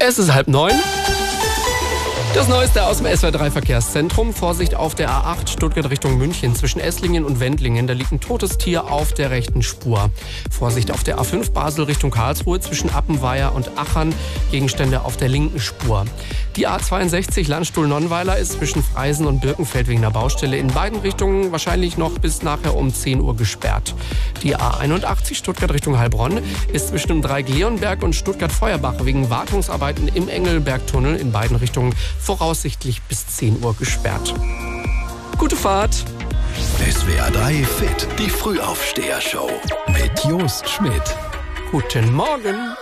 Es ist 8:30. Das Neueste aus dem SWR3 Verkehrszentrum. Vorsicht auf der A8 Stuttgart Richtung München zwischen Esslingen und Wendlingen. Da liegt ein totes Tier auf der rechten Spur. Vorsicht auf der A5 Basel Richtung Karlsruhe zwischen Appenweier und Achern. Gegenstände auf der linken Spur. Die A62 Landstuhl-Nonnweiler ist zwischen Freisen und Birkenfeld wegen einer Baustelle in beiden Richtungen wahrscheinlich noch bis nachher um 10 Uhr gesperrt. Die A81 Stuttgart Richtung Heilbronn ist zwischen dem Dreieck Leonberg und Stuttgart-Feuerbach wegen Wartungsarbeiten im Engelbergtunnel in beiden Richtungen voraussichtlich bis 10 Uhr gesperrt. Gute Fahrt! SWR3 Fit, die Frühaufsteher-Show mit Jost Schmidt. Guten Morgen!